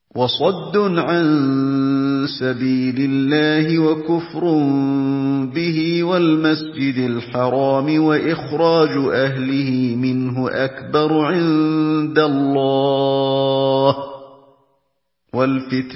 وَصَدٌّ عَن سَبِيلِ اللَّهِ وَكُفْرٌ بِهِ وَالْمَسْجِدِ الْحَرَامِ وَإِخْرَاجُ أَهْلِهِ مِنْهُ أَكْبَرُ عِندَ اللَّهِ ۚ وَالْفِتْنَةُ